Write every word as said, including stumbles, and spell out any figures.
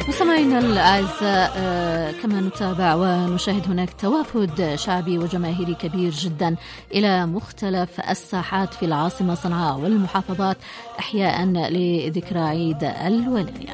مستمعينا الأعزاء، كما نتابع ونشاهد هناك توافد شعبي وجماهيري كبير جدا إلى مختلف الساحات في العاصمة صنعاء والمحافظات إحياء لذكرى عيد الولاية.